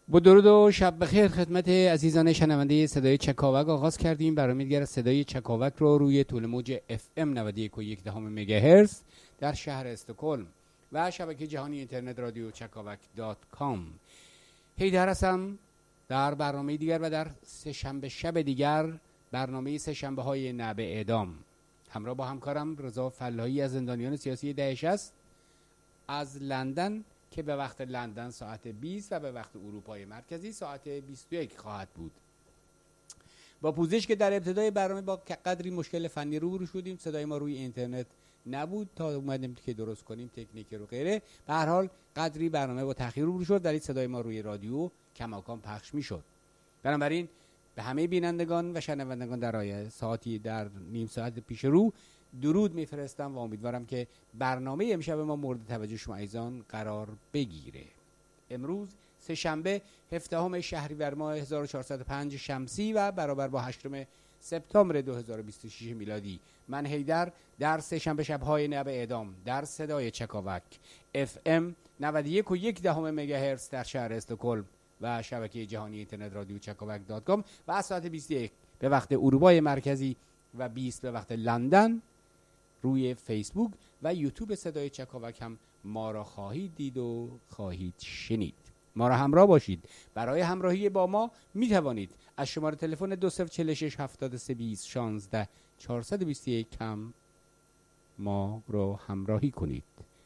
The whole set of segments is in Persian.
با درود و شب بخیر خدمت عزیزان شنونده صدای چکاوک آغاز کردیم. برنامه دیگر از صدای چکاوک رو روی طول موج FM 91.1 مگاهرتز در شهر استکهلم و شبکه جهانی اینترنت رادیو چکاوک.com. هیدر هستم در برنامه دیگر و در سه‌شنبه شب دیگر، برنامه سه‌شنبه های نعب اعدام، همراه با همکارم رضا فلاحی از زندانیان سیاسی داعش است از لندن که به وقت لندن ساعت 20 و به وقت اروپای مرکزی ساعت 21 خواهد بود. با پوزش که در ابتدای برنامه با قدری مشکل فنی روبرو شدیم، صدای ما روی اینترنت نبود تا اومدیم که درست کنیم تکنیک رو غیره. به هر حال قدری برنامه با تأخیر روبرو شد، ولی صدای ما روی رادیو کماکان پخش میشد. بنابراین به همه بینندگان و شنوندگان در ساعتی در نیم ساعت پیش رو درود میفرستم و امیدوارم که برنامه امشب ما مورد توجه شما عزیزان قرار بگیره. امروز سه شنبه 17 شهریور ماه 1405 شمسی و برابر با 8 سپتامبر 2026 میلادی، من هیدر در سه شنبه شب‌های نعب اعدام در صدای چکاوک FM 91.1 مگاهرتز در شهر استکهلم و شبکه جهانی اینترنت رادیو چکاوک.com و از ساعت 21 به وقت اروپای مرکزی و 20 به وقت لندن روی فیسبوک و یوتیوب صدای چکاوک هم ما را خواهید دید و خواهید شنید. ما را همراه باشید. برای همراهی با ما می توانید از شماره تلفن 2046 7320 16 421 هم ما را همراهی کنید.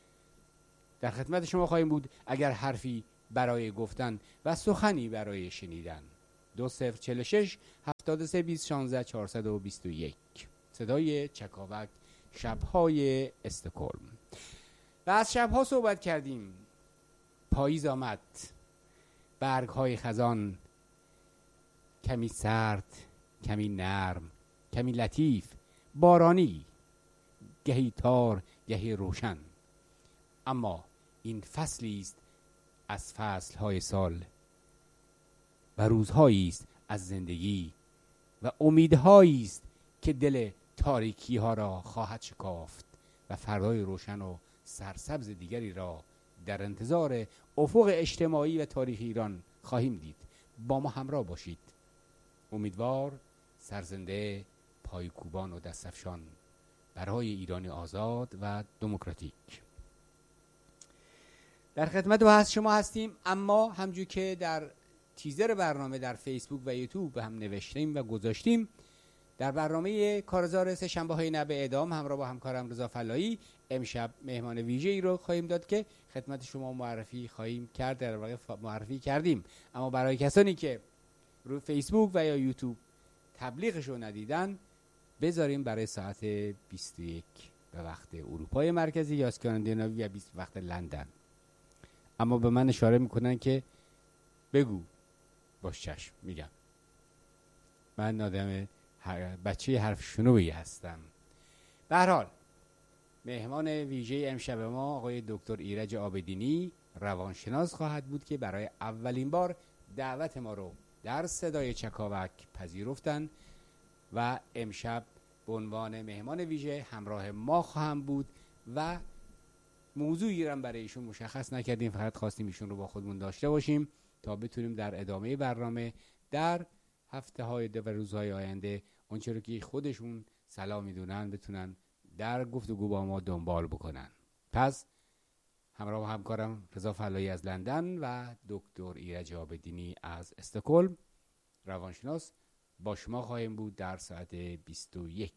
در خدمت شما خواهیم بود اگر حرفی برای گفتن و سخنی برای شنیدن. 2046 7320 16 421 صدای چکاوک شب‌های استکهلم. و از شب‌ها صحبت کردیم. پاییز آمد، برگ‌های خزان کمی سرد، کمی نرم، کمی لطیف، بارانی، گهی تار، گهی روشن. اما این فصلی است از فصل‌های سال و روزهایی است از زندگی و امیدهایی است که دل تاریکی ها را خواهد شکافت و فردای روشن و سرسبز دیگری را در انتظار افق اجتماعی و تاریخی ایران خواهیم دید. با ما همراه باشید. امیدوار، سرزنده، پایکوبان و دستفشان برای ایران آزاد و دموکراتیک. در خدمت و هست شما هستیم، اما همجور که در تیزر برنامه در فیسبوک و یوتیوب هم نوشتیم و گذاشتیم، در برنامه کارزار سه شنبه های نعب اعدام همراه با همکارم رضا فلاحی امشب مهمان ویژه ای رو خواهیم داد که خدمت شما معرفی خواهیم کرد. در واقع معرفی کردیم، اما برای کسانی که روی فیسبوک و یا یوتیوب تبلیغش رو ندیدن، بذاریم برای ساعت 21 به وقت اروپای مرکزی یا اسکاندیناوی و 20 وقت لندن. اما به من اشاره میکنن که بگو. باش چشم میگم. من آدم بچه حرف شنویی هستم. به هر حال مهمان ویژه امشب ما آقای دکتر ایرج عابدینی روانشناس خواهد بود که برای اولین بار دعوت ما رو در صدای چکاوک پذیرفتن و امشب به عنوان مهمان ویژه همراه ما خواهم بود و موضوعی رو برای ایشون مشخص نکردیم، فقط خواستیم ایشون رو با خودمون داشته باشیم تا بتونیم در ادامه برنامه در هفته های و روزهای آینده اونچه رو که خودشون سلام میدونن بتونن در گفتگو با ما دنبال بکنن. پس همراه با همکارم رضا فلاحی از لندن و دکتر ایرج عابدینی از استکهلم روانشناس با شما خواهیم بود در ساعت 21.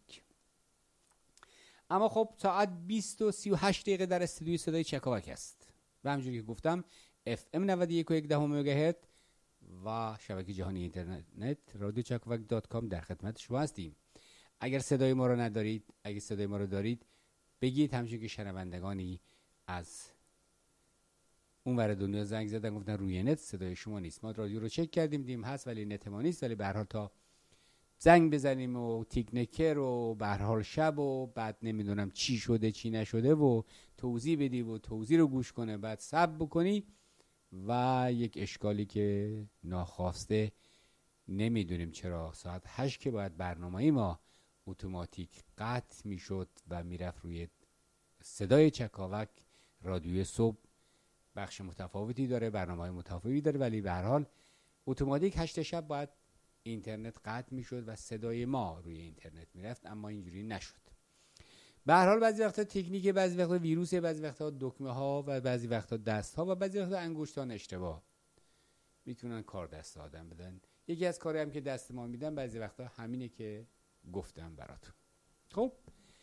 اما خب ساعت 20 و 38 دقیقه در استودیوی صدای چکاوک است و همونجوری که گفتم FM 91.1 مگاهرتز و شبکه جهانی اینترنت رادیو چکاوک.com در خدمت شما هستیم. اگر صدای ما رو ندارید، اگر صدای ما رو دارید بگید، همچون که شنوندگانی از اون ور دنیا زنگ زدن گفتن روی نت صدای شما نیست. ما رادیو رو چک کردیم دیم هست ولی نت ما نیست، ولی به هر حال تا زنگ بزنیم و تکنیکر و به هر حال شب و بعد نمیدونم چی شده چی نشده و توضیح بدی و توضیح رو گوش کنه بعد صبر بکنی و یک اشکالی که ناخواسته نمیدونیم چرا ساعت 8 که باید برنامه ما اتوماتیک قطع میشد و میرفت روی صدای چکاوک رادیوی صبح بخش متفاوتی داره، برنامه‌های متفاوتی داره، ولی به هر حال اتوماتیک 8 شب باید اینترنت قطع میشد و صدای ما روی اینترنت میرفت، اما اینجوری نشد. به هر حال بعضی وقتا تکنیک، بعضی وقتا ویروس، بعضی وقتا دکمه ها و بعضی وقتا دست ها و بعضی وقتا انگشتان اشتباه میتونن کار دست آدم بدن. یکی از کاری هم که دست ما میدن بعضی وقتا همینه که گفتم براتون. خب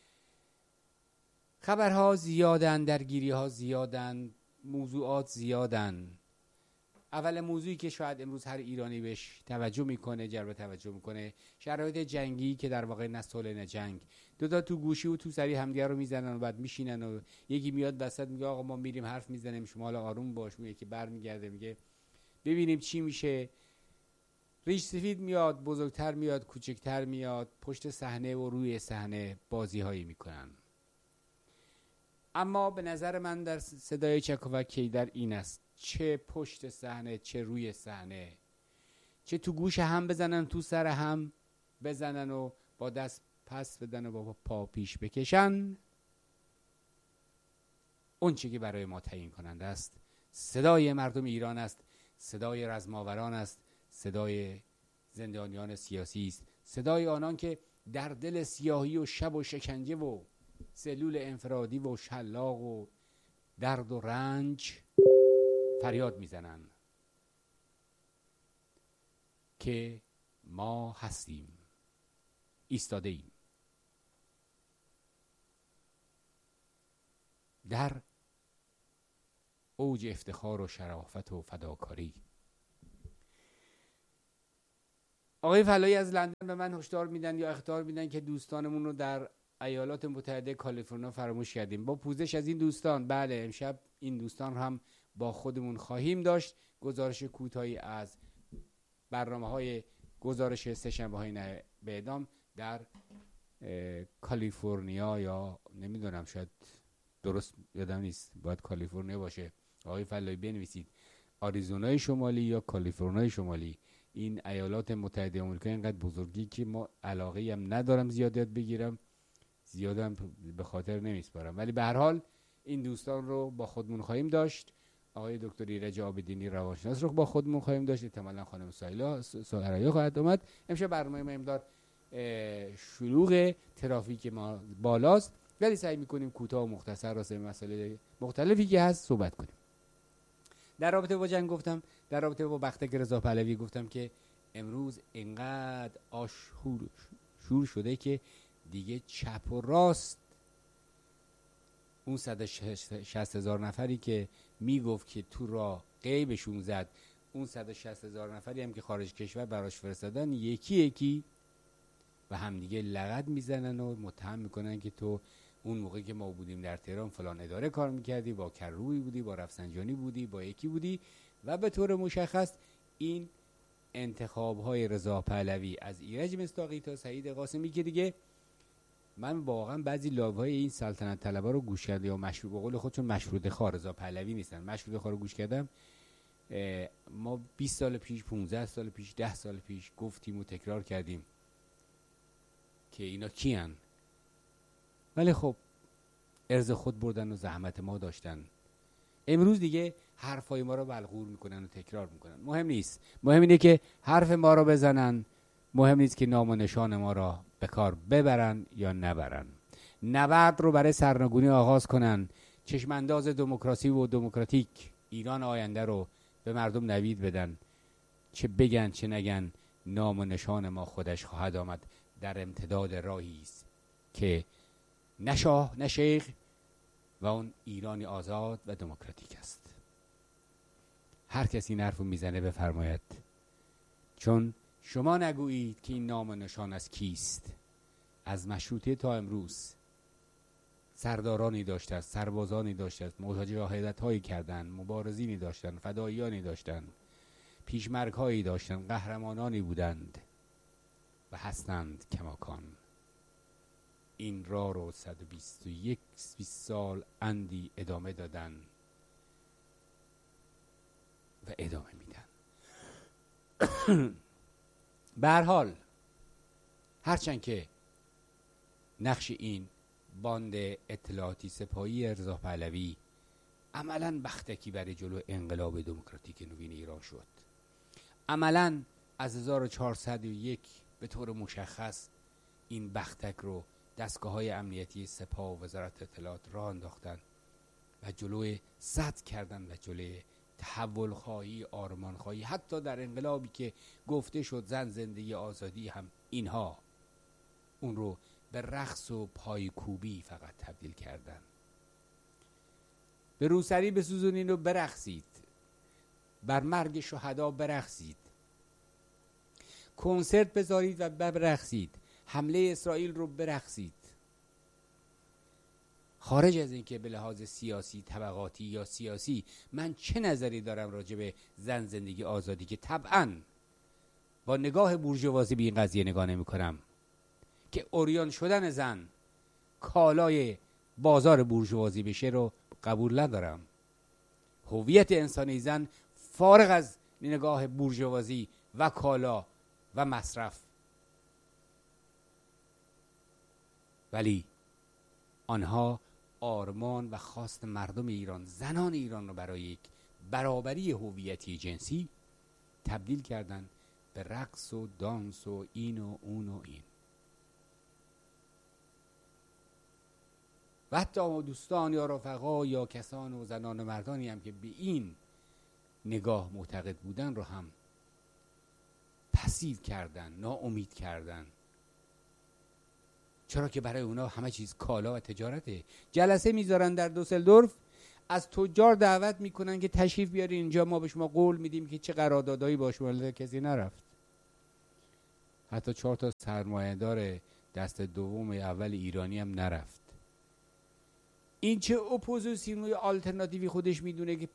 خبرها زیادن، درگیری ها زیادن، موضوعات زیادن. اول موضوعی که شاید امروز هر ایرانی بهش توجه میکنه، جلب توجه میکنه، شرایط جنگی که در واقع نه صلح نه جنگ، دوتا تو گوشی و تو سری همدیگه رو میزنن و بعد میشینن و یکی میاد وسط میگه آقا ما میریم حرف میزنیم شما حالا آروم باش، یکی برمیگرده میگه ببینیم چی میشه. ریش سفید میاد، بزرگتر میاد، کوچکتر میاد، پشت صحنه و روی صحنه بازی هایی میکنن. اما به نظر من در صدای چکاوک کیدر این است، چه پشت صحنه چه روی صحنه، چه تو گوش هم بزنن، تو سر هم بزنن و با دست پس بدن و با پا پیش بکشن، اون چی که برای ما تعیین کننده است صدای مردم ایران است، صدای رزماوران است، صدای زندانیان سیاسی است، صدای آنان که در دل سیاهی و شب و شکنجه و سلول انفرادی و شلاق و درد و رنج فریاد میزنن که ما هستیم، ایستاده ایم در اوج افتخار و شرافت و فداکاری. آقای فلایی از لندن به من هشدار میدن یا اخطار میدن که دوستانمون رو در ایالات متحده کالیفرنیا فراموش کردیم. با پوزش از این دوستان، بله امشب این دوستان هم با خودمون خواهیم داشت. گزارش کوتاهی از برنامه‌های گزارش سه‌شنبه‌های به اعدام در کالیفرنیا، یا نمیدونم شاید درست یادم نیست، باید کالیفرنیا باشه. آقای فلایی بنویسید آریزونای شمالی یا کالیفرنیای شمالی. این ایالات متحده آمریکا اینقدر بزرگی که ما علاقه‌ای هم ندارم زیاد یاد بگیرم، زیادم به خاطر نمیسپارم، ولی به هر حال این دوستان رو با خودمون خواهیم داشت. آقای دکتر ایرج عابدینی روانشناس رو با خودمون خواهیم داشت، احتمالاً خانم سایلا خواهد اومد. امشب برنامه ما امدار شلوغ، ترافیک ما بالاست، ولی سعی می‌کنیم کوتاه و مختصر راجع به مسائل مختلفی که هست صحبت کنیم. در رابطه با جنگ گفتم، در رابطه با بختک رضا پهلوی گفتم که امروز اینقدر شور شده که دیگه چپ و راست اون 160,000 نفری که میگفت که تو را غیبشون زد، اون 160,000 نفری هم که خارج کشور براش فرستادن، یکی یکی و همدیگه لغت میزنن و متهم میکنن که تو اون موقع که ما بودیم در تهران فلان اداره کار میکردی، با کروبی بودی، با رفسنجانی بودی، با یکی بودی. و به طور مشخص این انتخاب‌های رضا پهلوی از ایرج مصداقی تا سعید قاسمی که دیگه من واقعا بعضی لایوهای این سلطنت طلبا رو گوش کردم، یا مشروط به قول خودشون مشروطه خواه، رضا پهلوی نیستن، مشروطه خواه رو گوش کردم. ما 20 سال پیش، 15 سال پیش، 10 سال پیش گفتیم و تکرار کردیم که اینا کیان، ولی خب ارز خود بردن و زحمت ما داشتن. امروز دیگه حرفای ما رو بلغور میکنن و تکرار میکنن. مهم نیست، مهم اینه که حرف ما رو بزنن، مهم نیست که نام و نشان ما را به کار ببرن یا نبرن. نبرد رو برای سرنگونی آغاز کنن، چشمانداز دموکراسی و دموکراتیک ایران آینده رو به مردم نوید بدن. چه بگن چه نگن، نام و نشان ما خودش خواهد آمد. در امتداد راهی است که نه شاه نه شیخ و اون ایرانی آزاد و دموکراتیک است. هر کسی این حرفو میزنه بفرماید، چون شما نگویید که این نام و نشان از کیست. از مشروطه تا امروز سردارانی داشته، سربازانی داشته، مجاهدت هایی کردن، مبارزینی داشتن، فداییانی داشتن، پیشمرگ هایی داشتن، قهرمانانی بودند و هستند کماکان. این را رو 121 سال اندی ادامه دادن و ادامه میدن. به هر حال هرچند که نقش این باند اطلاعاتی سپاهی رضا پهلوی عملاً بختکی برای جلو انقلاب دموکراتیک نوین ایران شد. عملاً از 1401 به طور مشخص این بختک رو دستگاه‌های امنیتی سپاه و وزارت اطلاعات راه انداختن و جلوی سد کردن و جلوی تحول خواهی، آرمان خواهی، حتی در انقلابی که گفته شد زن زندگی آزادی، هم اینها اون رو به رقص و پایکوبی فقط تبدیل کردن. به روسری بسوزونین و برقصید، بر مرگ شهدا برقصید، کنسرت بذارید و برقصید، حمله اسرائیل رو برقصید. خارج از این که به لحاظ سیاسی، طبقاتی یا سیاسی من چه نظری دارم راجع به زن زندگی آزادی، که طبعاً با نگاه بورژوازی به این قضیه نگاه نمی کنم که عریان شدن زن کالای بازار بورژوازی بشه رو قبول ندارم. هویت انسانی زن فارغ از نگاه بورژوازی و کالا و مصرف، ولی آنها آرمان و خواست مردم ایران، زنان ایران رو برای یک برابری هویتی جنسی تبدیل کردن به رقص و دانس و این و اون و این. و حتی دوستان یا رفقا یا کسان و زنان و مردانی هم که به این نگاه معتقد بودن رو هم پسیو کردن، ناامید کردن. چرا که برای اونا همه چیز کالا و تجارته. جلسه میذارن در دوسلدورف، از تجار دعوت میکنن که تشریف بیارین اینجا، ما به شما قول میدیم که چه قراردادایی با شما. کسی نرفت. حتی 4 تا سرمایه‌دار دست دوم اول ایرانی هم نرفت. این چه اپوزیسیون آلترناتیوی خودش میدونه که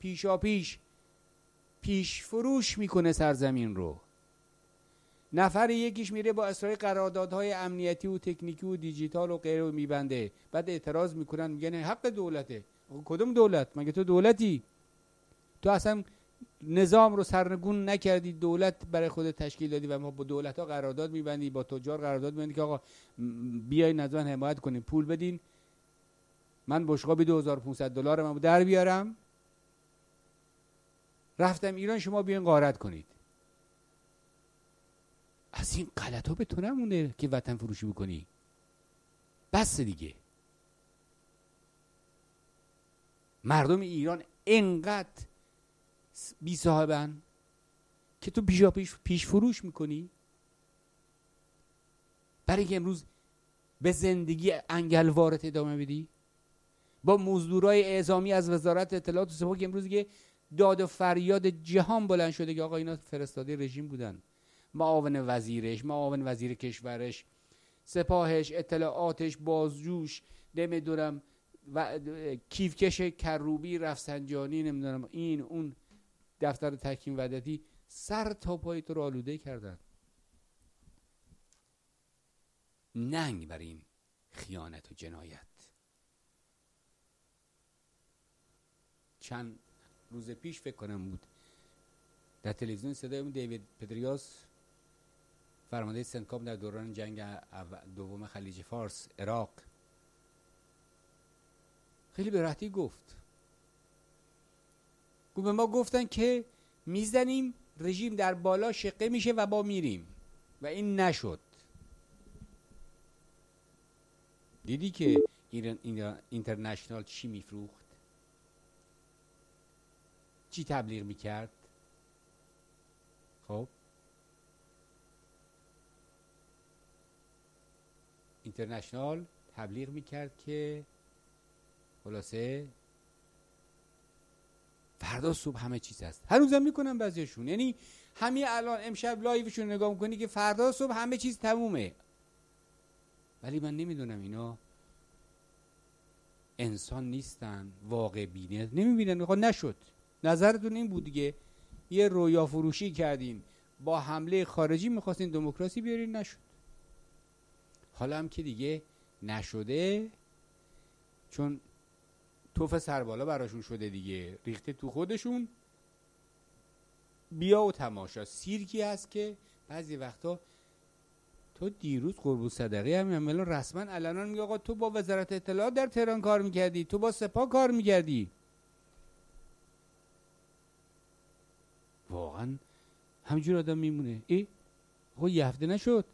پیش فروش میکنه سرزمین رو. نفر یکیش میره با اسرای قراردادهای امنیتی و تکنیکی و دیجیتال و غیره میبنده، بعد اعتراض میکنن میگن حق دولته. کدوم دولت؟ مگه تو دولتی؟ تو اصلا نظام رو سرنگون نکردی، دولت برای خودت تشکیل دادی و ما با دولت ها قرارداد میبندی، با تجار قرارداد میبندی که آقا بیاین از من حمایت کنین، پول بدین، من بشقاب $2500 من در بیارم، رفتم ایران، شما بیاین غارت کنید. از این غلط ها به تو نمونه که وطن فروشی بکنی. بس دیگه. مردم ایران انقدر بی صاحبن که تو پیش فروش میکنی برای اینکه امروز به زندگی انگلوارت ادامه بدی. با مزدورای اعزامی از وزارت اطلاعات و سپاه که امروز که داد و فریاد جهان بلند شده که آقا اینا فرستاده رژیم بودن، معاون وزیرش، معاون وزیر کشورش، سپاهش، اطلاعاتش، بازجوش، نمیدونم و کیفکش کروبی، رفسنجانی، نمیدونم این اون، دفتر تحکیم وحدتی، سر تا پای تو رو آلوده کردن. ننگ بر این خیانت و جنایت. چند روز پیش فکر کنم بود در تلویزیون صدای اون دیوید پدریاس، فرمانده سنتکام در دوران جنگ دوم خلیج فارس عراق، خیلی به راحتی گفت به ما گفتن که میزنیم رژیم در بالا شقه میشه و با میریم، و این نشد. دیدی که ایران اینترنشنال چی میفروخت، چی تبلیغ میکرد؟ خب اینترنشنال تبلیغ میکرد که خلاصه فردا صبح همه چیز هست. هنوزم میکنن بعضیشون، یعنی همین الان امشب لایوشون نگاه میکنی که فردا صبح همه چیز تمومه. ولی من نمیدونم اینا انسان نیستن، واقع بینی نمیبینن. آقا نشد، نظرتون این بود دیگه، یه رویا فروشی کردین، با حمله خارجی میخواستین دموکراسی بیارین، نشد. حالا هم که دیگه نشده، چون توف سربالا براشون شده دیگه، ریخته تو خودشون. بیا و تماشا. سیرکی هست که بعضی وقتا تو دیروز قربون صدقه همین رسما علنا میگه آقا تو با وزارت اطلاعات در تهران کار میکردی، تو با سپاه کار میکردی، واقعا همینجور آدم میمونه. خب یه هفته نشد.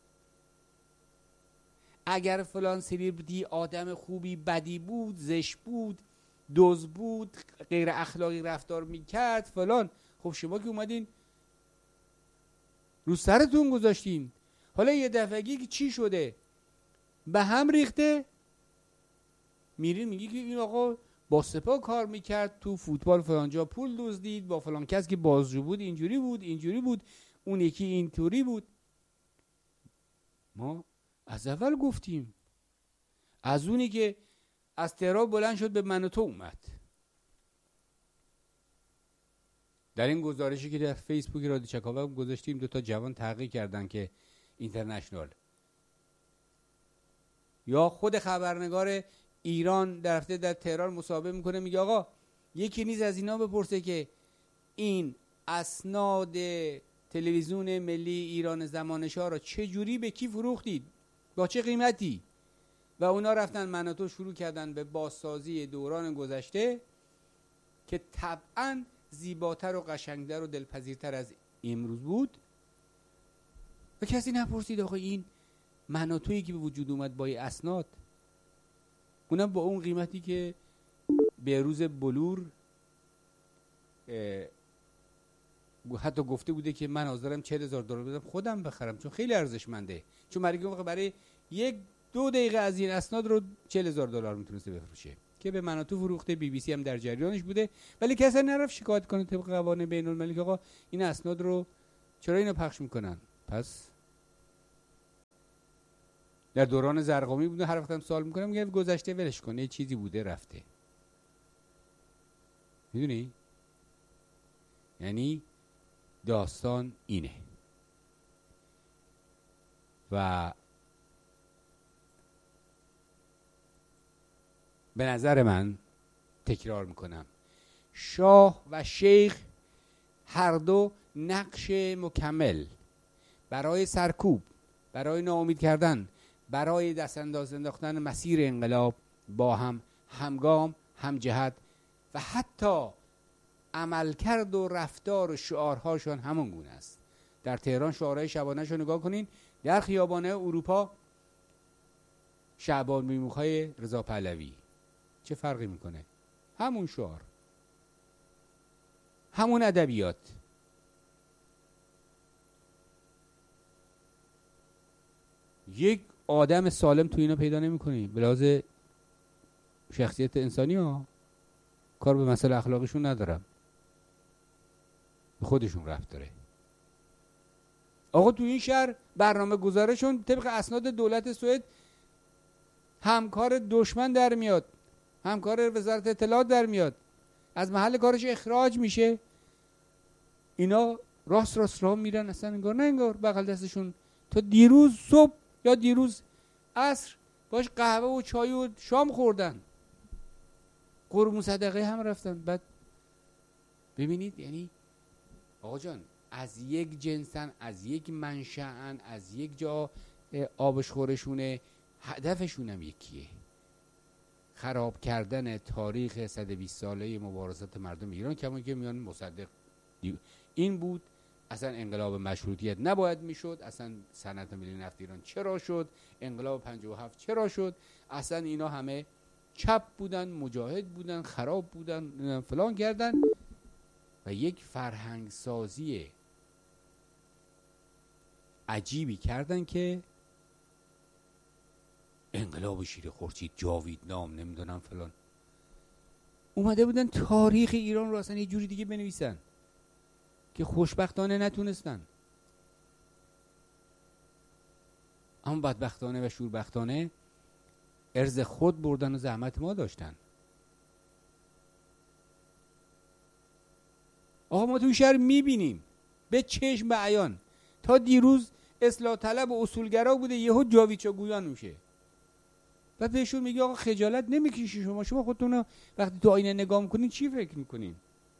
اگر فلان سلبریتی آدم خوبی بدی بود، زشت بود، دزد بود، غیر اخلاقی رفتار میکرد فلان، خب شما که اومدین رو سرتون گذاشتین، حالا یه دفعگی که چی شده به هم ریخته، میرین میگی که این آقا با سپاه کار میکرد، تو فوتبال فلانجا پول دزدید، با فلان کس که بازجو بود اینجوری بود، اون یکی اینطوری بود. ما از اول گفتیم، از اونی که از تهران بلند شد به من و تو اومد. در این گزارشی که در فیسبوک رادیو چکاوک گذاشتیم، 2 جوان تحقیق کردن که اینترنشنال، یا خود خبرنگار ایران در هفته در تهران مصاحبه میکنه، میگه آقا یکی نیز از اینا بپرسه که این اسناد تلویزیون ملی ایران زمان شاه را چه جوری به کی فروختید، با چه قیمتی؟ و اونا رفتن من و تو شروع کردن به بازسازی دوران گذشته که طبعا زیباتر و قشنگتر و دلپذیرتر از امروز بود. و کسی نپرسید آقا این من و تویی که به وجود اومد با اسناد، اونم با اون قیمتی که به روز بلور حتی گفته بوده که من حاضرم $40,000 بدم خودم بخرم، چون خیلی ارزشمنده، چون برای 1-2 دقیقه از این اسناد رو $40,000 میتونسته بفروشه، که به من و تو فروخته. BBC هم در جریانش بوده، ولی کسی نرفت شکایت کنه طبق قوانین بین المللی که آقا این اسناد رو چرا اینو پخش میکنن. پس در دوران زرقامی بوده، هر وقتم سوال میکنم میگه گذشته ولش کن، یه چیزی بوده رفته. میدونی؟ یعنی داستان اینه. و به نظر من، تکرار میکنم، شاه و شیخ هر دو نقش مکمل برای سرکوب، برای ناامید کردن، برای دست انداز انداختن مسیر انقلاب با هم همگام، همجهت و حتی عملکرد و رفتار و شعارهاشون همون گونه است. در تهران شعارهای شبانه‌شو نگاه کنین، در خیابانه اروپا شعبان میموخای رضا پهلوی، چه فرقی میکنه؟ همون شعار، همون ادبیات. یک آدم سالم تو اینا پیدا نمی‌کنی به لحاظ شخصیت انسانی ها. کار به مسئله اخلاقیشون ندارم، به خودشون ربط داره. آقا تو این شهر برنامه گذارشون طبق اسناد دولت سوئد همکار دشمن در میاد، همکار وزارت اطلاعات در میاد، از محل کارش اخراج میشه. اینا راست راه میرن، اصلا انگار نه انگار بغل دستشون تا دیروز صبح یا دیروز عصر باش قهوه و چای و شام خوردن، قربون صدقه هم رفتن. بعد ببینید، یعنی آقا جان از یک جنسن، از یک منشأن، از یک جا آبش خورشونه، هدفشون هم یکیه، خراب کردن تاریخ 120 ساله مبارزات مردم ایران. کما که میان مصدق این بود اصلا انقلاب مشروطیت نباید میشد، اصلا صنعت ملی نفت ایران چرا شد، انقلاب 57 چرا شد، اصلا اینا همه چپ بودن، مجاهد بودن، خراب بودن، فلان کردن و یک فرهنگ سازی عجیبی کردن که انقلاب شیر خورشید، جاوید نام، نمیدونم فلان، اومده بودن تاریخ ایران رو اصلا یه جوری دیگه بنویسن که خوشبختانه نتونستن. اما بدبختانه و شوربختانه ارز خود بردن و زحمت ما داشتن. آقا ما توی شهر میبینیم به چشم به عیان، تا دیروز اصلاح طلب و اصولگرا بوده، یهو جاویدچا گویان میشه. بعد بهشون میگه آقا خجالت نمیکشی شما خودتون وقتی تو آینه نگاه میکنین چی فکر میکنین؟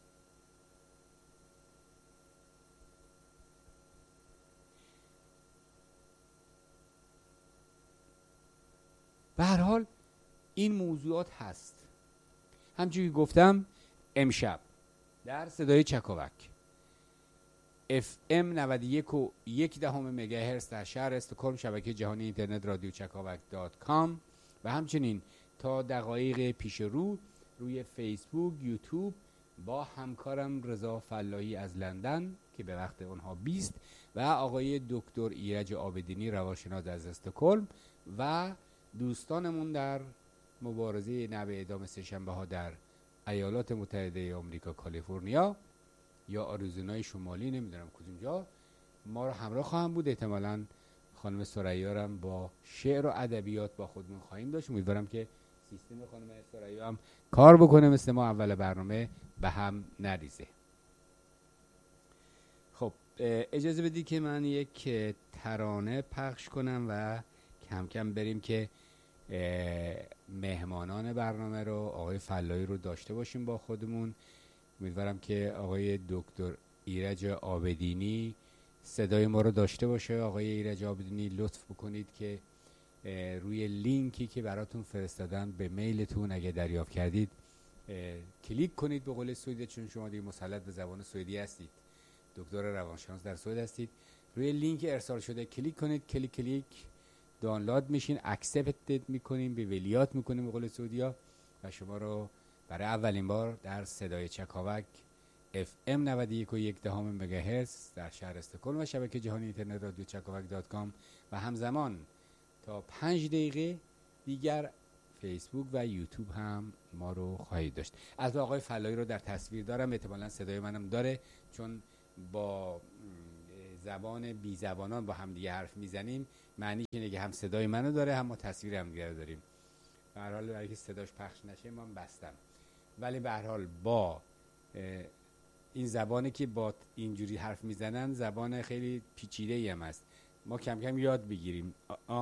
به هر حال این موضوعات هست. همچنین که گفتم امشب در صدای چکاوک FM 91.1 مگاهرتز در شهر استکهلم، شبکه جهانی اینترنت رادیو چکاوک.com و همچنین تا دقایق پیش روی فیسبوک، یوتیوب با همکارم رضا فلاحی از لندن که به وقت اونها 20 و آقای دکتر ایرج آبدینی روانشناس از استکهلم و دوستانمون در مبارزه نوع اعدام سه‌شنبه ها در ایالات متحده آمریکا کالیفرنیا یا آریزونای شمالی، نمیدونم کدوم جا، ما رو همراه خواهم بود. احتمالاً خانم ثریا هم با شعر و ادبیات با خودمون خواهیم داشت. امیدوارم که سیستم خانم ثریا هم کار بکنه مثل ما اول برنامه به هم نریزه. خب اجازه بدید که من یک ترانه پخش کنم و کم کم بریم که مهمانان برنامه رو آقای فلاحی رو داشته باشیم با خودمون. امیدوارم که آقای دکتر ایرج آبدینی صدای ما رو داشته باشه. آقای ایرج آبدینی لطف بکنید که روی لینکی که براتون فرستادن به میلتون اگه دریافت کردید کلیک کنید به قول سوئدی، چون شما دیگه مسلط به زبان سوئدی هستید، دکتر روانشناس در سوئد هستید. روی لینک ارسال شده کلیک کنید، کلیک دانلود میشین، اکسپت میکنیم، به ولیات میکنیم به قول سعودی‌ها و شما رو برای اولین بار در صدای چکاوک FM 91.1 مگاهرتز در شهر استکهلم و شبکه جهانی اینترنت رادیو چکاوک.com و همزمان تا 5 دقیقه دیگر فیسبوک و یوتیوب هم ما رو خواهید داشت. از آقای فلاحی رو در تصویر دارم، احتمالاً صدای منم داره، چون با زبان بی زبانان با هم دیگه حرف میزنیم، معنیش اینه که هم صدای منو داره هم ما تصویر هم دیگه داریم. به هر حال برای که صداش پخش نشه من بستم، ولی به هر حال با این زبانی که با اینجوری حرف میزنن زبان خیلی پیچیده‌ای هم است، ما کم کم یاد بگیریم.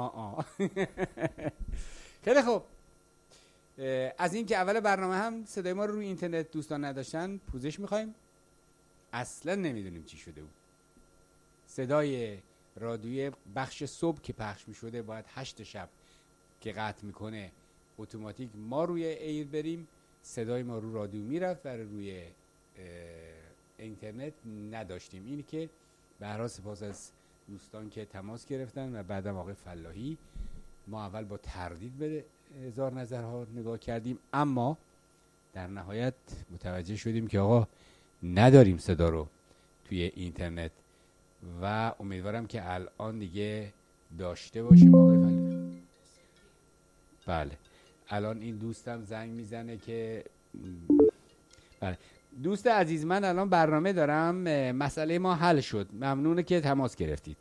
خیلی خوب، از این که اول برنامه هم صدای ما رو روی اینترنت دوستان نداشتن پوزش میخوایم، اصلا نمیدونیم چی شده بود. صدای رادیوی بخش صبح که پخش میشده باید 8 شب که قطع میکنه اتوماتیک ما روی ایر بریم، صدای ما رو رادیو میرفت و روی اینترنت نداشتیم. اینی که به هر حال سپاس از دوستان که تماس گرفتن و بعدم آقای فلاحی. ما اول با تردید به هزار نظرها نگاه کردیم، اما در نهایت متوجه شدیم که آقا نداریم صدا رو توی اینترنت و امیدوارم که الان دیگه داشته باشیم. آقای فلاحی بله، الان این دوستم زنگ میزنه که بله دوست عزیز من الان برنامه دارم، مسئله ما حل شد، ممنونه که تماس گرفتید.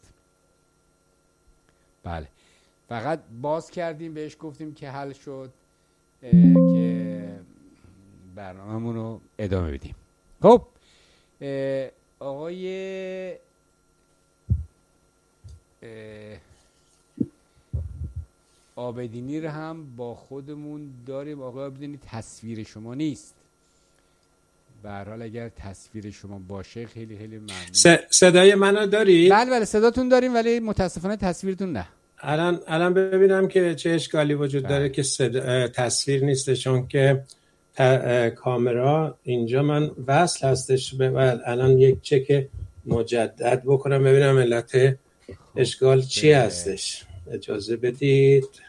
بله فقط باز کردیم بهش گفتیم که حل شد که برنامه‌مون رو ادامه بدیم. خب آقای آبدینی رو هم با خودمون داریم. آقای آبدینی تصویر شما نیست، به هر حال اگر تصویر شما باشه خیلی خیلی ممنون. صدای منو داری؟ بله صداتون داریم ولی متاسفانه تصویرتون نه. الان ببینم که چه اشکالی وجود داره که تصویر نیست، چون که کامرا اینجا من وصل هستش. الان یک چک مجدد بکنم ببینم علت اشکال چی هستش. اجازه بدید.